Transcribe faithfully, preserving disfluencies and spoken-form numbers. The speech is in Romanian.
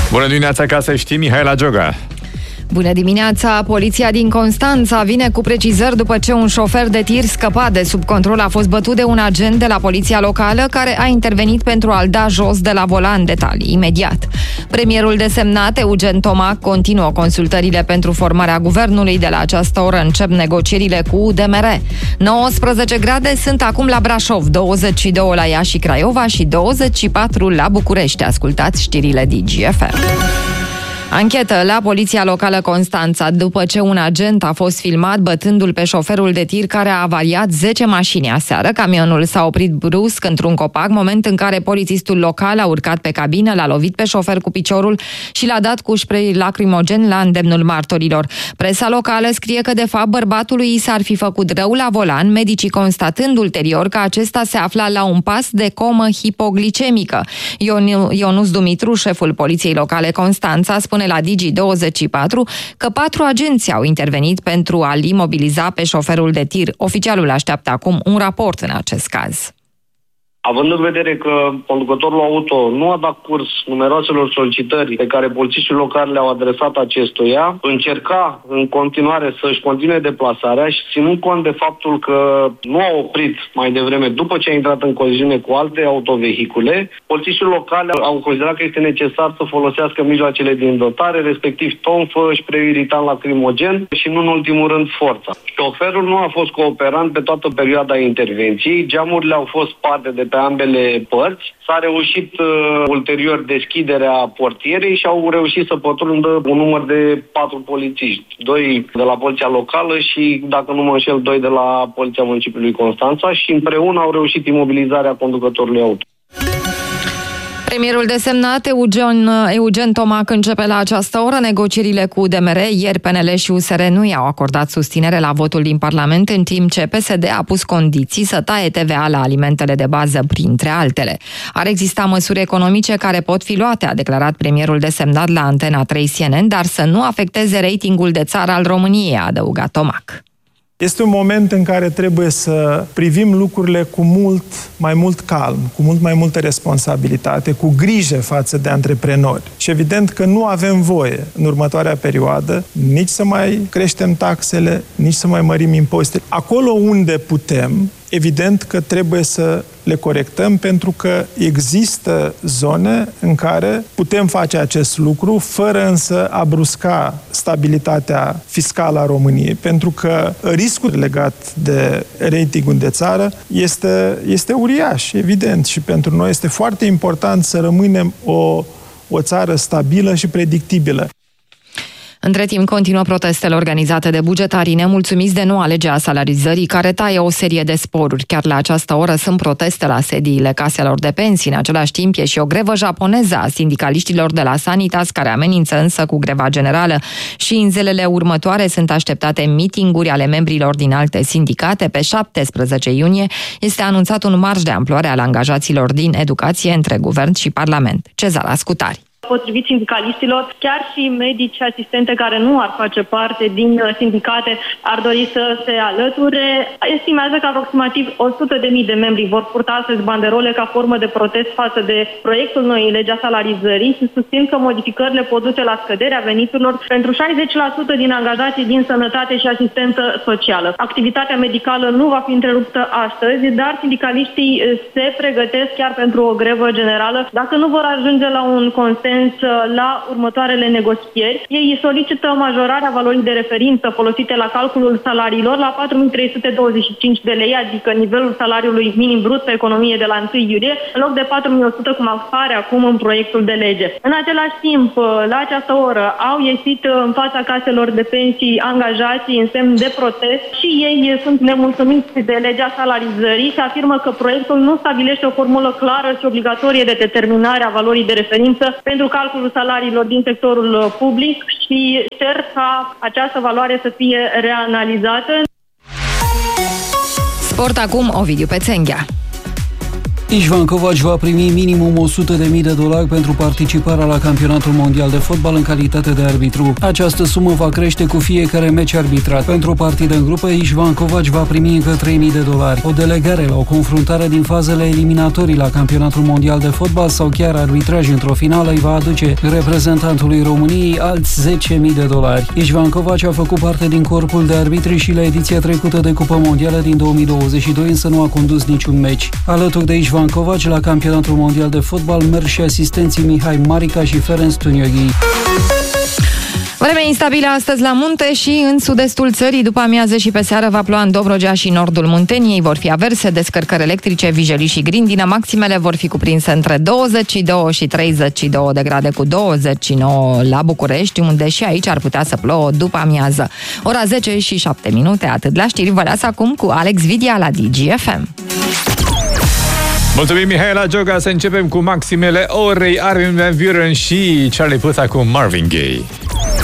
Bună dimineața, ca să știi, Mihaela Gioga. Bună dimineața! Poliția din Constanța vine cu precizări după ce un șofer de tir scăpat de sub control a fost bătut de un agent de la poliția locală care a intervenit pentru a-l da jos de la volan. Detalii imediat. Premierul desemnat, Eugen Tomac, continuă consultările pentru formarea guvernului. De la această oră încep negocierile cu U D M R. nouăsprezece grade sunt acum la Brașov, douăzeci și doi la Iași și Craiova și douăzeci și patru la București. Ascultați știrile Digi F M. Anchetă la Poliția Locală Constanța după ce un agent a fost filmat bătându-l pe șoferul de tir care a avariat zece mașini aseară. Camionul s-a oprit brusc într-un copac, moment în care polițistul local a urcat pe cabină, l-a lovit pe șofer cu piciorul și l-a dat cu spray lacrimogen la îndemnul martorilor. Presa locală scrie că de fapt bărbatului i s-ar fi făcut rău la volan, medicii constatând ulterior că acesta se afla la un pas de comă hipoglicemică. Ion, Ionuț Dumitru, șeful Poliției Locale Constanța, spune la Digi douăzeci și patru că patru agenți au intervenit pentru a-l imobiliza pe șoferul de tir. Oficialul așteaptă acum un raport în acest caz. Având în vedere că conducătorul auto nu a dat curs numeroaselor solicitări pe care polițiștii locali le-au adresat acestuia, încerca în continuare să-și continue deplasarea și ținând cont de faptul că nu a oprit mai devreme după ce a intrat în coliziune cu alte autovehicule, polițiștii locali au considerat că este necesar să folosească mijloacele din dotare, respectiv tonfă, spray irritant lacrimogen și nu în ultimul rând forța. Șoferul nu a fost cooperant pe toată perioada intervenției, geamurile au fost sparte de pe ambele părți, s-a reușit uh, ulterior deschiderea portierei și au reușit să pătrundă un număr de patru polițiști, doi de la poliția locală și, dacă nu mă înșel, doi de la poliția municipiului Constanța și împreună au reușit imobilizarea conducătorului auto. Premierul desemnat, Eugen, Eugen Tomac, începe la această oră negocierile cu U D M R. Ieri P N L și U S R nu i-au acordat susținere la votul din Parlament, în timp ce P S D a pus condiții să taie T V A la alimentele de bază, printre altele. Ar exista măsuri economice care pot fi luate, a declarat premierul desemnat la Antena trei C N N, dar să nu afecteze ratingul de țară al României, a adăugat Tomac. Este un moment în care trebuie să privim lucrurile cu mult mai mult calm, cu mult mai multă responsabilitate, cu grijă față de antreprenori. Și evident că nu avem voie în următoarea perioadă nici să mai creștem taxele, nici să mai mărim impozitele. Acolo unde putem, evident că trebuie să le corectăm, pentru că există zone în care putem face acest lucru fără însă a brusca stabilitatea fiscală a României, pentru că riscul legat de ratingul de țară este, este uriaș, evident, și pentru noi este foarte important să rămânem o, o țară stabilă și predictibilă. Între timp, continuă protestele organizate de bugetarii nemulțumiți de noua lege a salarizării, care taie o serie de sporuri. Chiar la această oră sunt proteste la sediile caselor de pensii. În același timp, e și o grevă japoneză a sindicaliștilor de la Sanitas, care amenință însă cu greva generală. Și în zilele următoare sunt așteptate mitinguri ale membrilor din alte sindicate. Pe șaptesprezece iunie este anunțat un marș de amploare al angajaților din educație între guvern și parlament. Cezar Ascutari. Potrivit sindicalistilor, chiar și medici asistente care nu ar face parte din sindicate ar dori să se alăture. Estimează că aproximativ o sută de mii de membri vor purta astăzi banderole ca formă de protest față de proiectul noii legea salarizării și susțin că modificările pot duce la scăderea veniturilor pentru șaizeci la sută din angajații din sănătate și asistență socială. Activitatea medicală nu va fi întreruptă astăzi, dar sindicaliștii se pregătesc chiar pentru o grevă generală dacă nu vor ajunge la un consens la următoarele negocieri. Ei solicită majorarea valorii de referință folosite la calculul salariilor la patru mii trei sute douăzeci și cinci de lei, adică nivelul salariului minim brut pe economie de la întâi iulie, în loc de patru mii o sută cum apare acum în proiectul de lege. În același timp, la această oră au ieșit în fața caselor de pensii angajații în semn de protest și ei sunt nemulțumiți de legea salarizării și afirmă că proiectul nu stabilește o formulă clară și obligatorie de determinare a valorii de referință pentru calculul salariilor din sectorul public și cer ca această valoare să fie reanalizată. Sport acum, Ovidiu Pețenghea. Istvan Kovac va primi minimum o sută de mii de dolari pentru participarea la campionatul mondial de fotbal în calitate de arbitru. Această sumă va crește cu fiecare meci arbitrat. Pentru o partidă în grupă, Istvan Kovac va primi încă trei mii de dolari. O delegare la o confruntare din fazele eliminatorii la campionatul mondial de fotbal sau chiar arbitraj într-o finală îi va aduce reprezentantului României alți zece mii de dolari. Istvan Kovac a făcut parte din corpul de arbitri și la ediția trecută de Cupa Mondială din două mii douăzeci și doi, însă nu a condus niciun meci. Alături de Istvan Kovac, la campionatul mondial de fotbal merg și asistenții Mihai Marica și Ferenc Tunioghi. Vreme instabilă astăzi la munte și în sud-estul țării. După amiază și pe seară va ploua în Dobrogea și nordul Munteniei. Vor fi averse, descărcări electrice, vijelii și grindină. Maximele vor fi cuprinse între douăzeci și doi și treizeci și doi de grade, cu douăzeci și nouă la București, unde și aici ar putea să plouă după amiază. Ora zece și șapte minute, atât la știri. Vă las acum cu Alex Vidia la D G F M. Mulțumim, Mihaela Gioga. Să începem cu maximele orei. Armin van Buuren și Charlie Puth cu Marvin Gaye.